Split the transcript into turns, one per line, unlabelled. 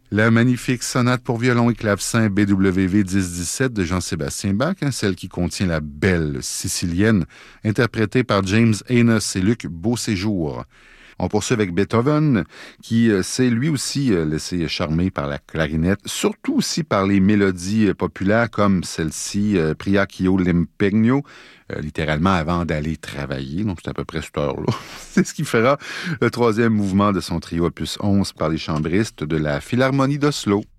La magnifique sonate pour violon et clavecin BWV 1017 de Jean-Sébastien Bach, celle qui contient la belle sicilienne, interprétée par James Enos et Luc Beauséjour. On poursuit avec Beethoven, qui s'est lui aussi laissé charmer par la clarinette, surtout aussi par les mélodies populaires comme celle-ci, Pria ch'io l'impegno, littéralement avant d'aller travailler, donc c'est à peu près cette heure-là. C'est ce qui fera le troisième mouvement de son trio opus 11 par les chambristes de la Philharmonie d'Oslo.